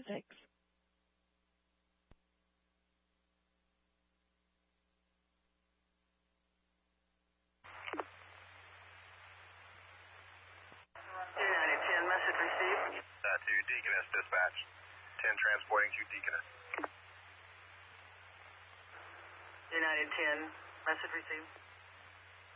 6. United 10, message received. To Deaconess Dispatch. 10 transporting to Deaconess. United 10, message received.